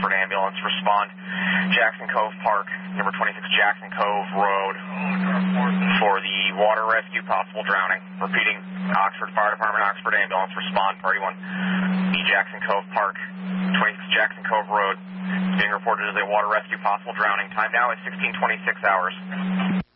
Oxford ambulance. Respond Jackson Cove Park, number 26 Jackson Cove Road for the water rescue, possible drowning. Repeating, Oxford Fire Department, Oxford ambulance. Respond, party 1. The Jackson Cove Park, 26 Jackson Cove Road, being reported as a water rescue, possible drowning. Time now is 16:26 hours.